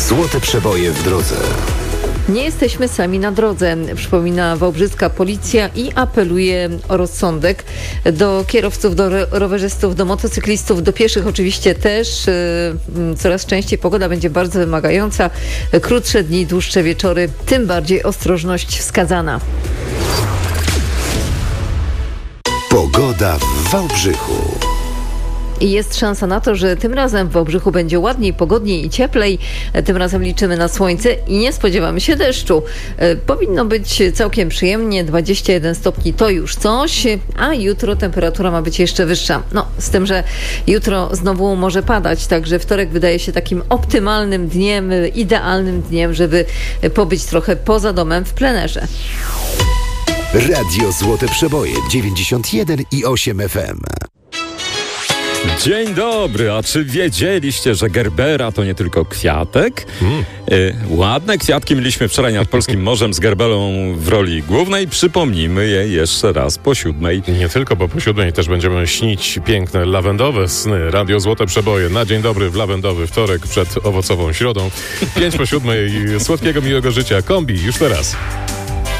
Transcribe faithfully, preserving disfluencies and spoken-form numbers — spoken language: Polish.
Złote przeboje w drodze. Nie jesteśmy sami na drodze, przypomina wałbrzyska policja i apeluje o rozsądek do kierowców, do rowerzystów, do motocyklistów, do pieszych oczywiście też. Coraz częściej pogoda będzie bardzo wymagająca. Krótsze dni, dłuższe wieczory, tym bardziej ostrożność wskazana. Pogoda w Wałbrzychu. I jest szansa na to, że tym razem w Wałbrzychu będzie ładniej, pogodniej i cieplej. Tym razem liczymy na słońce i nie spodziewamy się deszczu. Powinno być całkiem przyjemnie, dwadzieścia jeden stopni to już coś, a jutro temperatura ma być jeszcze wyższa. No, z tym, że jutro znowu może padać, także wtorek wydaje się takim optymalnym dniem, idealnym dniem, żeby pobyć trochę poza domem w plenerze. Radio Złote Przeboje dziewięćdziesiąt jeden i osiem F M. Dzień dobry, a czy wiedzieliście, że gerbera to nie tylko kwiatek? Mm. Y, ładne kwiatki mieliśmy wczoraj nad Polskim Morzem z gerbelą w roli głównej. Przypomnijmy je jeszcze raz po siódmej. Nie tylko, bo po siódmej też będziemy śnić piękne lawendowe sny. Radio Złote Przeboje na dzień dobry w lawendowy wtorek przed owocową środą. Pięć po siódmej. Słodkiego, miłego życia. Kombi już teraz.